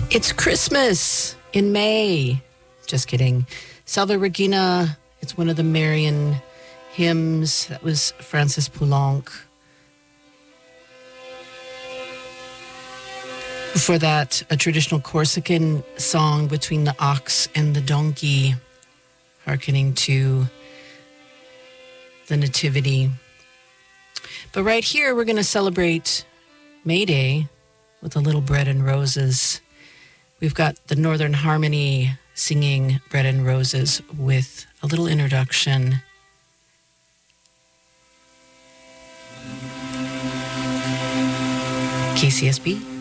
It's Christmas in May. Just kidding. Salve Regina. It's one of the Marian hymns. That was Francis Poulenc. Before that, a traditional Corsican song between the ox and the donkey, hearkening to the Nativity. But right here, we're going to celebrate May Day with a little Bread and Roses. We've got the Northern Harmony singing Bread and Roses with a little introduction. KCSB.